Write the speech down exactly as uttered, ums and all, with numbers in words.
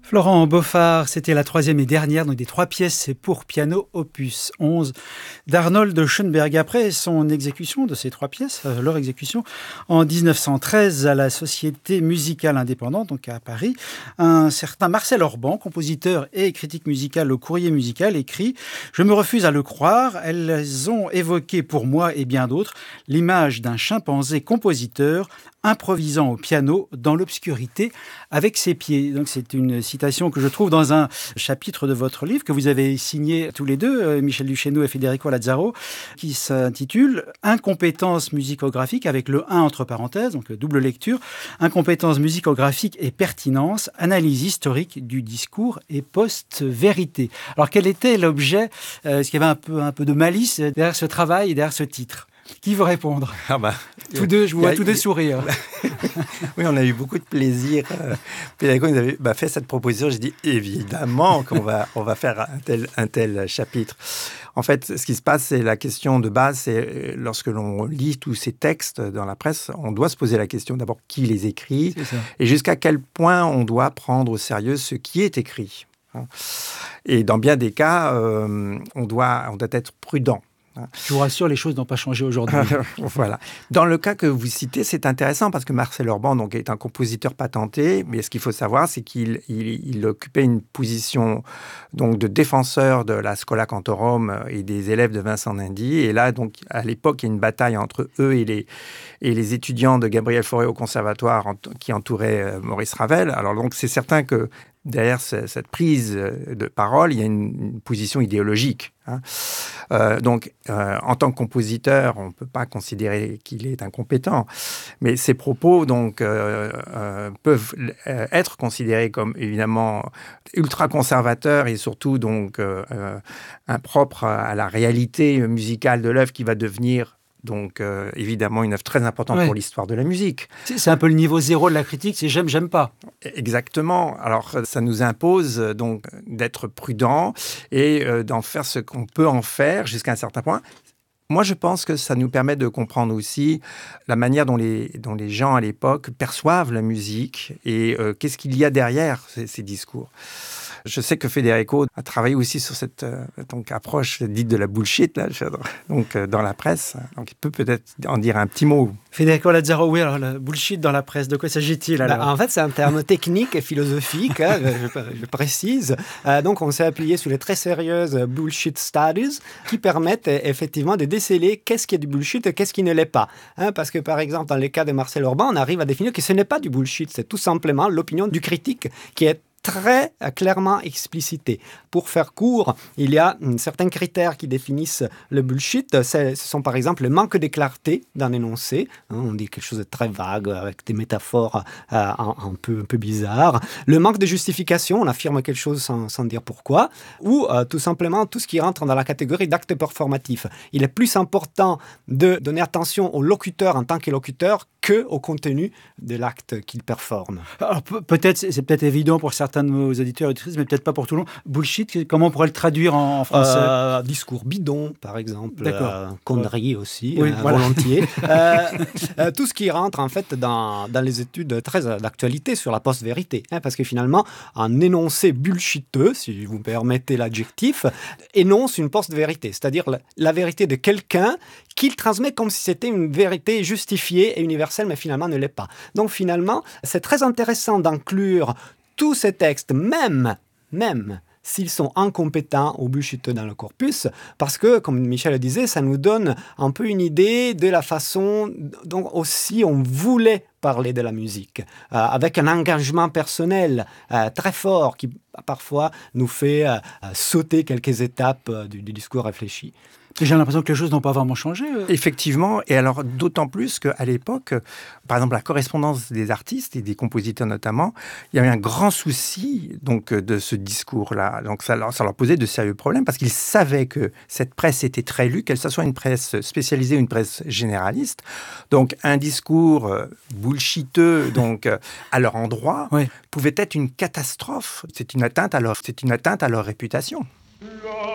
Florent Beaufard, c'était la troisième et dernière donc des trois pièces pour piano opus onze d'Arnold Schoenberg. Après son exécution de ces trois pièces, euh, leur exécution en dix-neuf cent treize à la Société musicale indépendante, donc à Paris, un certain Marcel Orban, compositeur et critique musical au Courrier musical, écrit « Je me refuse à le croire, elles ont évoqué pour moi et bien d'autres l'image d'un chimpanzé compositeur improvisant au piano dans l'obscurité avec ses pieds ». Donc c'est une citation que je trouve dans un chapitre de votre livre que vous avez signé tous les deux, Michel Duchesneau et Federico Lazzaro, qui s'intitule « Incompétence musicographique » avec le un entre parenthèses, donc double lecture, « Incompétence musicographique et pertinence, analyse historique du discours et post-vérité ». Alors quel était l'objet, euh, est-ce qu'il y avait un peu, un peu de malice derrière ce travail et derrière ce titre ? Qui veut répondre ? Ah bah, Tous deux, je vous vois tous deux sourire. Oui, on a eu beaucoup de plaisir. Federico nous avait bah, fait cette proposition. J'ai dit évidemment qu'on va, on va faire un tel, un tel chapitre. En fait, ce qui se passe, c'est la question de base, c'est lorsque l'on lit tous ces textes dans la presse, on doit se poser la question d'abord qui les écrit et jusqu'à quel point on doit prendre au sérieux ce qui est écrit. Et dans bien des cas, euh, on doit, on doit être prudent. Je vous rassure, les choses n'ont pas changé aujourd'hui. Voilà. Dans le cas que vous citez, c'est intéressant parce que Marcel Orban donc, est un compositeur patenté, mais ce qu'il faut savoir, c'est qu'il il, il occupait une position donc, de défenseur de la Schola Cantorum et des élèves de Vincent d'Indy. Et là, donc, à l'époque, il y a une bataille entre eux et les, et les étudiants de Gabriel Fauré au conservatoire qui entouraient Maurice Ravel. Alors, donc, c'est certain que derrière cette prise de parole, il y a une, une position idéologique. Hein. Euh, donc, euh, en tant que compositeur, on ne peut pas considérer qu'il est incompétent, mais ses propos donc, euh, euh, peuvent être considérés comme évidemment ultra-conservateurs et surtout donc, euh, impropres à la réalité musicale de l'œuvre qui va devenir donc, euh, évidemment, une œuvre très importante ouais. pour l'histoire de la musique. C'est, c'est un peu le niveau zéro de la critique, c'est j'aime, j'aime pas. Exactement. Alors, ça nous impose donc d'être prudent et euh, d'en faire ce qu'on peut en faire jusqu'à un certain point. Moi, je pense que ça nous permet de comprendre aussi la manière dont les, dont les gens à l'époque perçoivent la musique et euh, qu'est-ce qu'il y a derrière ces, ces discours. Je sais que Federico a travaillé aussi sur cette euh, donc, approche dite de la bullshit là, donc, euh, dans la presse. Donc, il peut peut-être en dire un petit mot. Federico Lazzaro, oui, alors la bullshit dans la presse, de quoi s'agit-il alors ? Bah, en fait, c'est un terme technique et philosophique, hein, je, je précise. Euh, donc, on s'est appuyé sur les très sérieuses bullshit studies qui permettent effectivement de déceler qu'est-ce qui est du bullshit et qu'est-ce qui ne l'est pas. Hein, parce que, par exemple, dans les cas de Marcel Orban, on arrive à définir que ce n'est pas du bullshit, c'est tout simplement l'opinion du critique qui est très clairement explicité. Pour faire court, il y a certains critères qui définissent le bullshit. C'est, ce sont par exemple le manque de clarté d'un énoncé. Hein, on dit quelque chose de très vague avec des métaphores euh, un, un, peu, un peu bizarres. Le manque de justification, on affirme quelque chose sans, sans dire pourquoi. Ou euh, tout simplement tout ce qui rentre dans la catégorie d'actes performatifs. Il est plus important de donner attention au locuteur en tant que locuteur qu'au contenu de l'acte qu'il performe. Alors, pe- peut-être, c'est peut-être évident pour certains de nos auditeurs et auditrices, mais peut-être pas pour tout le monde. Bullshit, comment on pourrait le traduire en, en français ? euh, Discours bidon, par exemple. D'accord. Euh, conneries aussi, oui, euh, voilà. volontiers. euh, euh, tout ce qui rentre, en fait, dans, dans les études très d'actualité sur la post-vérité. Hein, parce que finalement, un énoncé bullshiteux, si vous me permettez l'adjectif, énonce une post-vérité. C'est-à-dire la, la vérité de quelqu'un qu'il transmet comme si c'était une vérité justifiée et universelle, mais finalement ne l'est pas. Donc finalement, c'est très intéressant d'inclure tous ces textes, même, même s'ils sont incompétents ou bullshiteux dans le corpus, parce que, comme Michel le disait, ça nous donne un peu une idée de la façon dont aussi on voulait parler de la musique, euh, avec un engagement personnel euh, très fort qui parfois nous fait euh, sauter quelques étapes euh, du, du discours réfléchi. J'ai l'impression que les choses n'ont pas vraiment changé. Effectivement, et alors d'autant plus qu'à l'époque, par exemple la correspondance des artistes et des compositeurs notamment, il y avait un grand souci donc de ce discours-là. Donc ça leur, ça leur posait de sérieux problèmes parce qu'ils savaient que cette presse était très lue, qu'elle soit une presse spécialisée ou une presse généraliste. Donc un discours bullshiteux donc à leur endroit oui. pouvait être une catastrophe. C'est une atteinte à leur, c'est une atteinte à leur réputation.